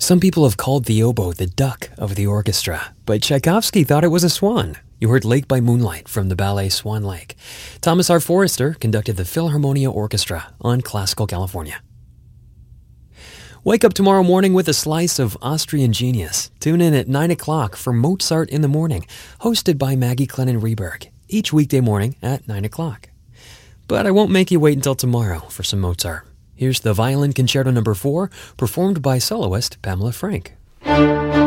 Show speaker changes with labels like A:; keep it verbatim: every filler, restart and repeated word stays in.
A: Some people have called the oboe the duck of the orchestra, but Tchaikovsky thought it was a swan. You heard Lake by Moonlight from the ballet Swan Lake. Thomas R. Forrester conducted the Philharmonia Orchestra on Classical California. Wake up tomorrow morning with a slice of Austrian genius. Tune in at nine o'clock for Mozart in the Morning, hosted by Maggie Clennon-Reberg, each weekday morning at nine o'clock. But I won't make you wait until tomorrow for some Mozart. Here's the Violin Concerto number four, performed by soloist Pamela Frank.